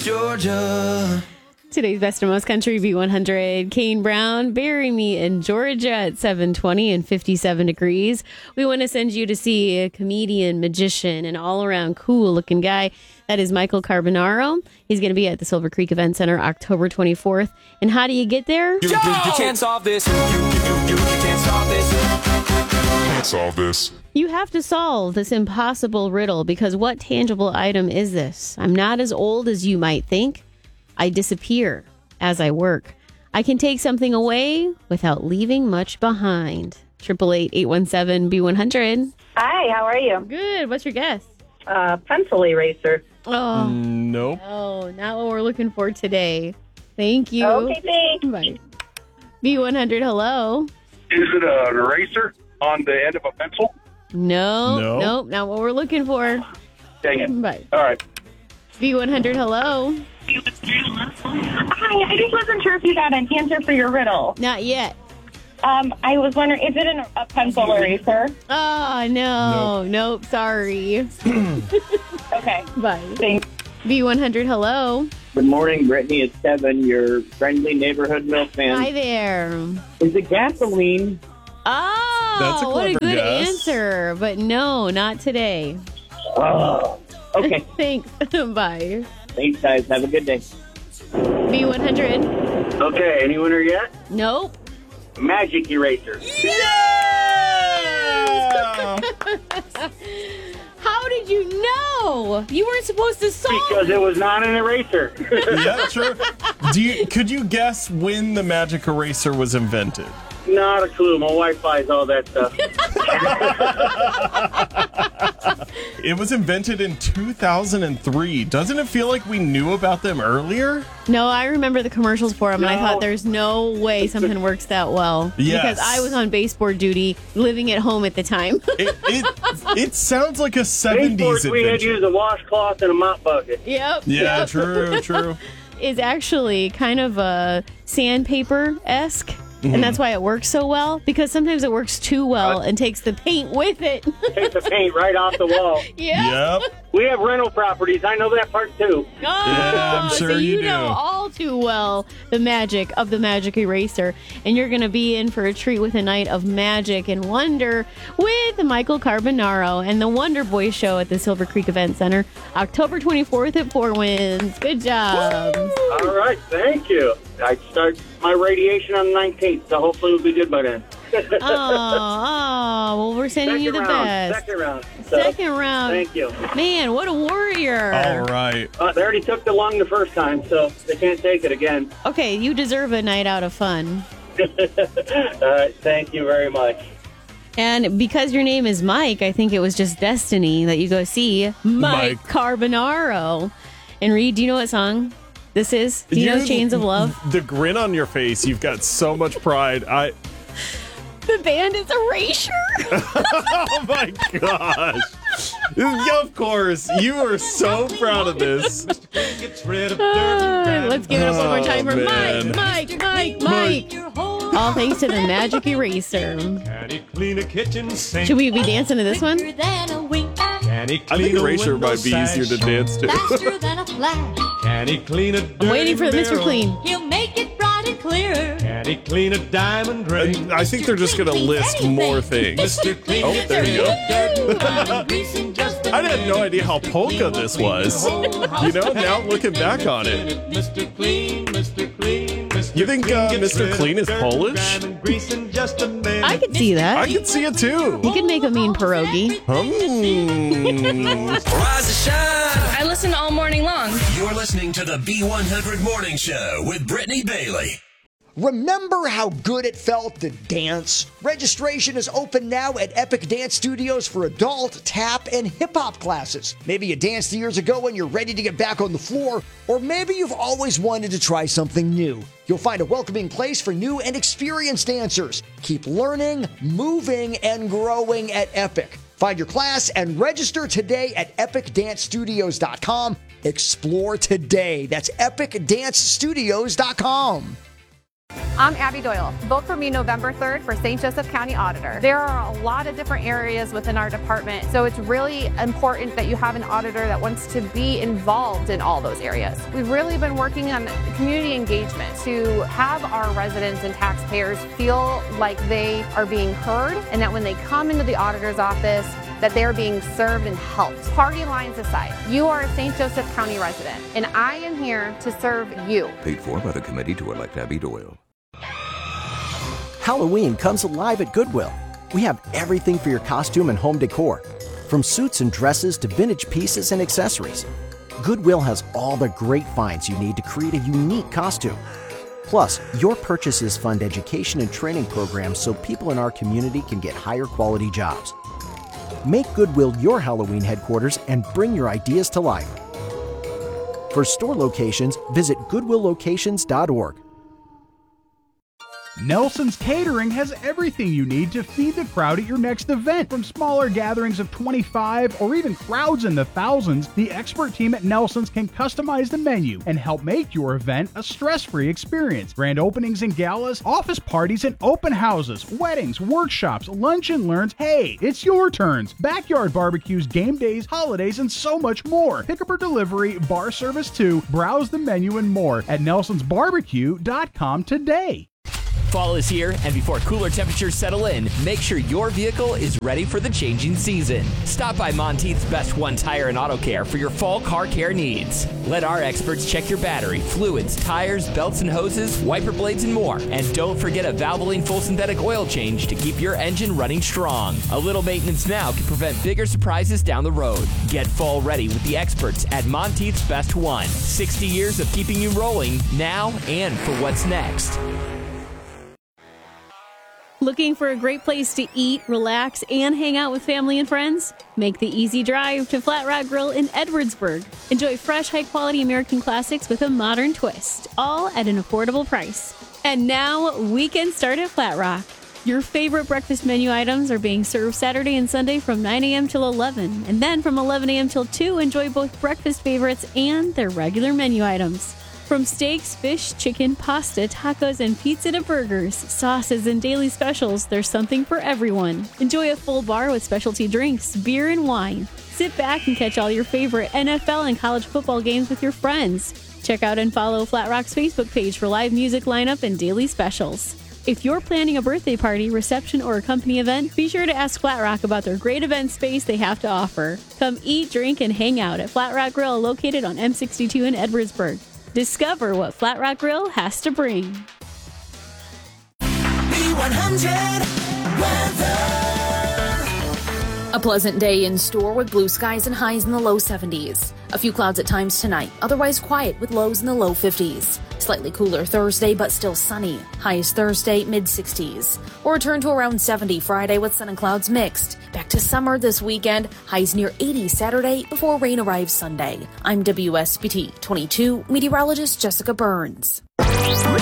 Georgia. Today's Best of Most Country V100. Kane Brown, Bury Me in Georgia at 7:20 and 57 degrees. We want to send you to see a comedian, magician, and all-around cool-looking guy. That is Michael Carbonaro. He's going to be at the Silver Creek Event Center October 24th. And how do you get there? You can't solve this. You can't solve this. Can't solve this. You have to solve this impossible riddle, because what tangible item is this? I'm not as old as you might think. I disappear as I work. I can take something away without leaving much behind. 888-817-B100. Hi, how are you? Good. What's your guess? Pencil eraser. Oh, Nope. no, not what we're looking for today. Thank you. Okay, thanks. Bye. B100, hello. Is it an eraser on the end of a pencil? No, No. nope, not what we're looking for. Dang it. Bye. All right. B100, hello. Hi, I just wasn't sure if you got an answer for your riddle. Not yet. I was wondering, is it a pencil eraser? Oh, no. Nope, sorry. Okay, Bye. thanks. B100, hello. Good morning, Brittany. It's Kevin, your friendly neighborhood milkman. Hi there. Is it gasoline? Oh, That's a what a clever good guess. answer. But no, not today. Oh, okay. Thanks. Bye. Thanks, guys. Have a good day. B100, Okay, any winner yet? nope. Magic eraser. Yeah! How did you know? You weren't supposed to solve Because it was not an eraser. Yeah, sure. Could you guess when the magic eraser was invented? Not a clue. My wife buys all that stuff. It was invented in 2003. Doesn't it feel like we knew about them earlier? No, I remember the commercials for them, and I No. thought there's no way something works that well. Yes. Because I was on baseboard duty, living at home at the time. It sounds like a 70s Baseboards, we had to invention. use a washcloth and a mop bucket. Yep. Yeah, yep. true. Is actually kind of a sandpaper-esque. And that's why it works so well, because sometimes it works too well and takes the paint with it. Take the paint right off the wall. Yeah. Yep. We have rental properties. I know that part, too. Oh, Yeah, I'm sure so you you know do. all too well the magic of the magic eraser. And you're going to be in for a treat with a night of magic and wonder with Michael Carbonaro and the Wonder Boy Show at the Silver Creek Event Center, October 24th at Four Winds. Good job. All right, thank you. I start my radiation on the 19th, so hopefully we'll be good by then. Well, we're sending you the best. Second round. Second round. Thank you. Man, what a warrior. All right. They already took the lung the first time, so they can't take it again. Okay, you deserve a night out of fun. All right, thank you very much. And because your name is Mike, I think it was just destiny that you go see Mike Carbonaro. And Reed, do you know what song this is? Do you know Chains of Love? The grin on your face, you've got so much pride. The band is Erasure. Oh my gosh. Of course. You are so proud of this. Let's give it up one more time for man. Mike. All thanks to the magic eraser. Should we be dancing to this one? I think Erasure might be easier to dance to. Faster than a flash. I'm waiting for the Mr. Clean. He'll make it bright and clear. I think they're just going to list more things. Oh, there you go. I had no idea how polka this was. You know, now looking back on it. You think Mr. Clean is Polish? I could see that. I could see it too. He could make a mean pierogi. Rise and shine. I listen all morning long. You're listening to the B100 Morning Show with Brittany Bailey. Remember how good it felt to dance? Registration is open now at Epic Dance Studios for adult, tap, and hip-hop classes. Maybe you danced years ago and you're ready to get back on the floor, or maybe you've always wanted to try something new. You'll find a welcoming place for new and experienced dancers. Keep learning, moving, and growing at Epic. Find your class and register today at epicdancestudios.com. Explore today. That's epicdancestudios.com. I'm Abby Doyle. Vote for me November 3rd for St. Joseph County Auditor. There are a lot of different areas within our department, so it's really important that you have an auditor that wants to be involved in all those areas. We've really been working on community engagement to have our residents and taxpayers feel like they are being heard, and that when they come into the auditor's office, that they're being served and helped. Party lines aside, you are a St. Joseph County resident, and I am here to serve you. Paid for by the committee to elect Abby Doyle. Halloween comes alive at Goodwill. We have everything for your costume and home decor, from suits and dresses to vintage pieces and accessories. Goodwill has all the great finds you need to create a unique costume. Plus, your purchases fund education and training programs so people in our community can get higher quality jobs. Make Goodwill your Halloween headquarters and bring your ideas to life. For store locations, visit goodwilllocations.org. Nelson's Catering has everything you need to feed the crowd at your next event. From smaller gatherings of 25 or even crowds in the thousands, the expert team at Nelson's can customize the menu and help make your event a stress-free experience. Grand openings and galas, office parties and open houses, weddings, workshops, lunch and learns. Hey, it's your turns. Backyard barbecues, game days, holidays, and so much more. Pickup or delivery, bar service too. Browse the menu and more at nelsonsbarbecue.com today. Fall is here, and before cooler temperatures settle in, make sure your vehicle is ready for the changing season. Stop by Monteith's Best One Tire and Auto Care for your fall car care needs. Let our experts check your battery, fluids, tires, belts and hoses, wiper blades, and more. And don't forget a Valvoline full synthetic oil change to keep your engine running strong. A little maintenance now can prevent bigger surprises down the road. Get fall ready with the experts at Monteith's Best One. 60 years of keeping you rolling now and for what's next. Looking for a great place to eat, relax, and hang out with family and friends? Make the easy drive to Flat Rock Grill in Edwardsburg. Enjoy fresh, high-quality American classics with a modern twist, all at an affordable price. And now, weekends start at Flat Rock. Your favorite breakfast menu items are being served Saturday and Sunday from 9 a.m. till 11. And then from 11 a.m. till 2, enjoy both breakfast favorites and their regular menu items. From steaks, fish, chicken, pasta, tacos, and pizza to burgers, sauces, and daily specials, there's something for everyone. Enjoy a full bar with specialty drinks, beer, and wine. Sit back and catch all your favorite NFL and college football games with your friends. Check out and follow Flat Rock's Facebook page for live music lineup and daily specials. If you're planning a birthday party, reception, or a company event, be sure to ask Flat Rock about their great event space they have to offer. Come eat, drink, and hang out at Flat Rock Grill, located on M62 in Edwardsburg. Discover what Flat Rock Grill has to bring. B100 weather. A pleasant day in store with blue skies and highs in the low 70s. A few clouds at times tonight, otherwise quiet with lows in the low 50s. Slightly cooler Thursday, but still sunny. Highs Thursday, mid-60s. Or return to around 70 Friday with sun and clouds mixed. Back to summer this weekend. Highs near 80 Saturday before rain arrives Sunday. I'm WSBT 22 meteorologist Jessica Burns.